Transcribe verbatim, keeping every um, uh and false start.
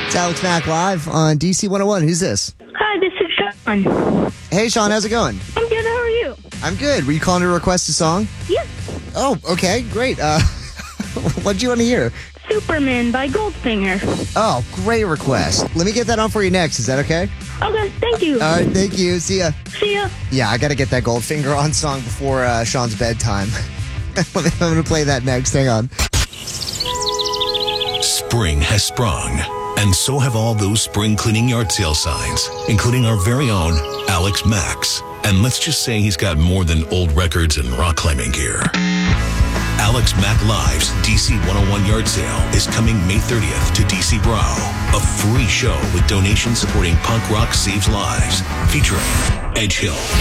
It's Alex Mack live on D C one oh one. Who's this? Hi, this is Sean. Hey, Sean, how's it going? I'm good. How are you? I'm good. Were you calling to request a song? Yes. Oh, okay, great. Uh, what do you want to hear? Superman by Goldfinger. Oh, great request. Let me get that on for you next. Is that okay? Okay, thank you. All right, thank you. See ya. See ya. Yeah, I got to get that Goldfinger on song before uh, Sean's bedtime. I'm going to play that next. Hang on. Spring has sprung, and so have all those spring cleaning yard sale signs, including our very own Alex Max. And let's just say he's got more than old records and rock climbing gear. Alex Mack Live's D C one oh one Yard Sale is coming May thirtieth to D C Brow. A free show with donations supporting punk rock saves lives, featuring Edge Hill,